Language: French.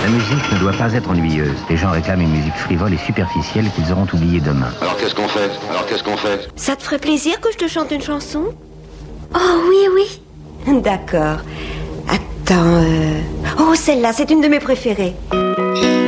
musique ne doit pas être ennuyeuse. Les gens réclament une musique frivole et superficielle qu'ils auront oubliée demain. Alors qu'est-ce qu'on fait? Ça te ferait plaisir que je te chante une chanson? Oh oui, oui. D'accord. Attends, Oh, celle-là, c'est une de mes préférées.